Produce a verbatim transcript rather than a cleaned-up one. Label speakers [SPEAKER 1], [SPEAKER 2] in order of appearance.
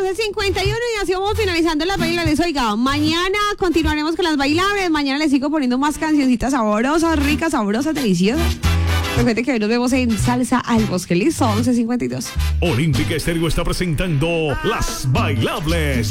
[SPEAKER 1] once cincuenta y uno y así vamos finalizando las bailables. Oiga, mañana continuaremos con las bailables. Mañana les sigo poniendo más cancioncitas sabrosas, ricas, sabrosas, deliciosas. Recuerden que hoy nos vemos en Salsa al Bosque. Listo, once cincuenta y dos.
[SPEAKER 2] Olímpica Estéreo está presentando Las Bailables.